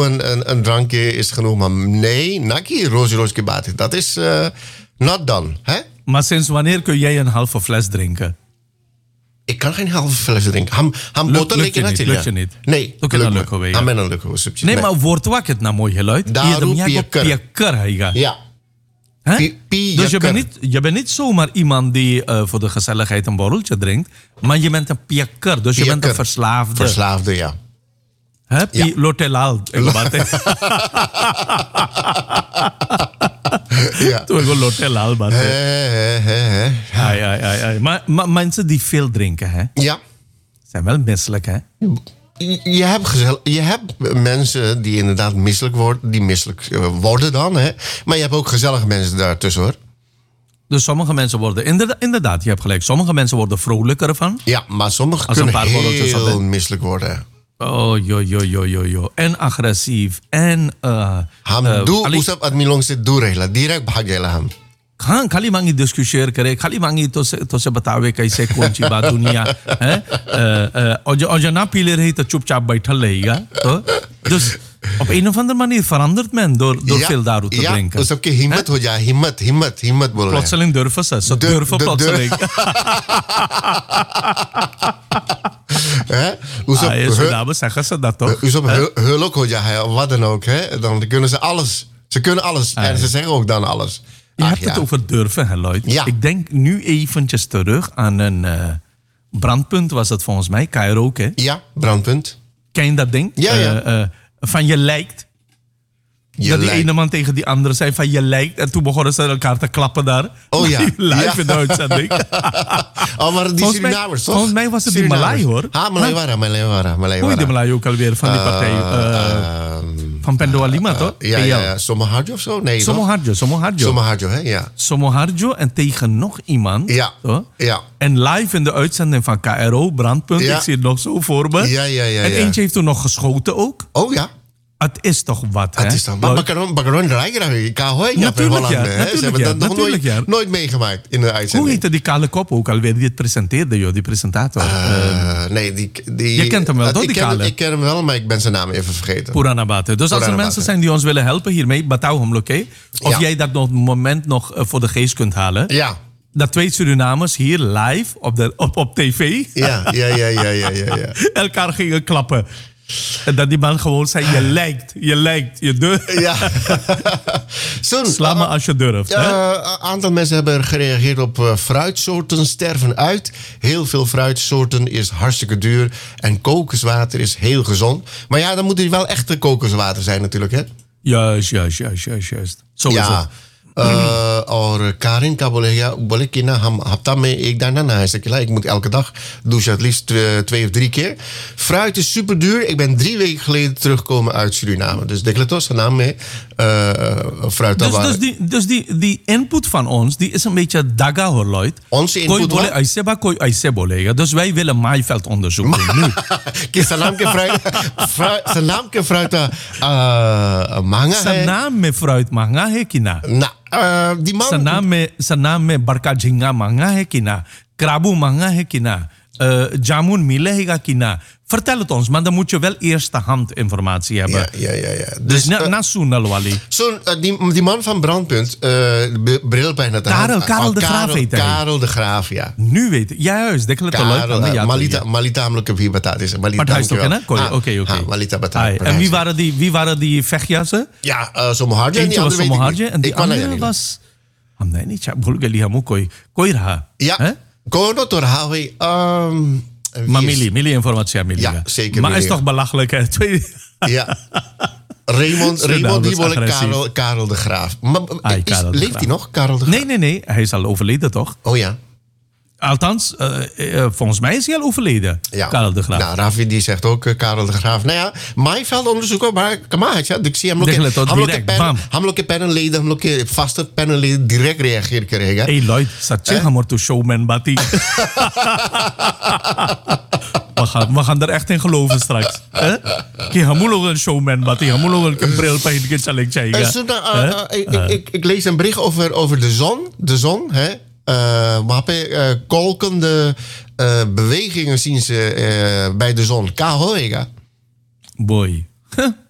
een drankje is genoeg. Maar nee, naki, roos kebati. Dat is not done. Hè? Maar sinds wanneer kun jij een halve fles drinken? Ik kan geen halve fles drinken. Lukt je niet? Nee. Oké, dan lukt het. Amen, dan lukt het. Nee, maar wordt wat het nou mooi geluid? Daarom piakker. Ja. Dus je bent niet zomaar iemand die voor de gezelligheid een borreltje drinkt. Maar je bent een piakker. Dus je bent een verslaafde. Verslaafde, ja. Hè? Lotelal. Ja. Toen ik lotelal. Maar mensen die veel drinken, hè? Ja. Zijn wel misselijk, hè? Je hebt mensen die inderdaad misselijk worden dan. Hè? Maar je hebt ook gezellige mensen daartussen, hoor. Dus sommige mensen worden... Inderdaad, je hebt gelijk. Sommige mensen worden vrolijker ervan. Ja, maar sommige kunnen heel misselijk worden. Oh, jo. En agressief. En... Usap at milong se durehla. Direct bhagela ham. खाली मांगी डिस्कशन करे खाली मांगी तो से बतावे कैसे कौन सी बात दुनिया है और जो ना पी ले रही तो चुपचाप बैठल रहेगा तो op een of andere manier verandert men door veel daru te drinken. Dus ook himmet ho ja, himmet bolen. Plotseling durven ze durven plotseling. Zeggen ze dat toch? Dus op hulk ho ja, wat dan ook, hè? Dan kunnen ze alles. Ze kunnen alles en ze zeggen ook dan alles. Je hebt het over durven, hè, Lloyd. Ja. Ik denk nu eventjes terug aan een brandpunt, was het volgens mij, karaoke. Ja, brandpunt. Ken je dat ding? Ja. Van je lijkt. Dat die ene man tegen die andere zei van je lijkt. En toen begonnen ze elkaar te klappen daar. Oh ja. Live in de uitzending. Maar die Surinamers, toch? Volgens mij was het die Malay, hoor. Malay. Hoe heet de Malay ook alweer van die partij? Van Pendoa Lima, toch? Ja. Somoharjo of zo? Nee, Somoharjo, hè? Ja. Somoharjo en tegen nog iemand. Ja. Toch? Ja. En live in de uitzending van KRO, Brandpunt. Ja. Ik zie het nog zo voor me. Ja. En eentje heeft toen nog geschoten ook. Oh ja. Het is toch wat, hè? Het is toch... Maar bakaron draaien graag. Natuurlijk, Ze hebben dat nog nooit meegemaakt in de uitzending. Hoe heette die kale kop ook alweer die het presenteerde, joh? Die presentator. Nee, Je kent hem wel, toch, die kale? Ik ken hem wel, maar ik ben zijn naam even vergeten. Puranabate. Dus als er mensen zijn die ons willen helpen hiermee, batouw hem, oké? Of jij dat nog moment nog voor de geest kunt halen. Ja. Dat 2 Surinamers hier live op tv. Ja. Elkaar gingen klappen. En dat die man gewoon zei, je lijkt, je durft. Ja. Sla me als je durft. Een aantal mensen hebben gereageerd op fruitsoorten sterven uit. Heel veel fruitsoorten is hartstikke duur. En kokoswater is heel gezond. Maar ja, dan moet het wel echte kokoswater zijn natuurlijk, hè? Juist. Sowieso. Ja. और Karin का बोले कि ना हम हफ्ता में एक दाना नहा सकेला. Ik moet elke dag douchen, het liefst 2 of 3 keer. Fruit is super duur. Ik ben 3 weken geleden teruggekomen uit Suriname. Dus decletos naam mee. Fruit. Dus die input van ons, die is een beetje daga, hoor, Lloyd. Onze input wat? Dus wij willen maaiveld-onderzoek doen nu. Zijn naam ke fruit manga. Zijn naam met fruit manga he kina. Die man... Zijn naam met barka jinga manga he kina. Krabu manga he kina. Jamun milehega kina. Vertel het ons, maar dan moet je wel eerste hand informatie hebben. Ja. Dus na Soenal Wali. Die man van Brandpunt, brilpijn dat Karel de Graaf heet hij. Karel de Graaf, ja. Nu weet ik. Juist, ik het leuk. Malita melijke wie betaat is. Maar hij is toch, hè? Oké. Malita betaat. En wie waren die vechtjassen? Ja, Somoharjo. Eentje was Somoharjo en die andere was... Hamdai niet, bulgali hamu koi raha. Ja, kono to raha. Maar Millie informatie aan Millie. Ja, zeker. Maar is toch belachelijk, hè? Ja. Raymond die willen Karel de Graaf. Leeft hij nog, Karel de Graaf? Nee. Hij is al overleden, toch? Oh ja. Althans, volgens mij is hij al overleden, ja. Karel de Graaf. Nou, Ravi die zegt ook Karel de Graaf. Nou ja, maaiveld onderzoeken, maar kamaatje. Ik zie hem ook in pennenleden, hem ook vaste pennenleden direct reageren krijgen. Hey Lloyd, satje hamor to showman bati. We gaan er echt in geloven straks. Hamulo een showman bati, hamulo een bril bij het challenge. Ik lees een bericht over de zon. De zon, hè? Kolkende bewegingen zien ze bij de zon. Kahoega. Boy.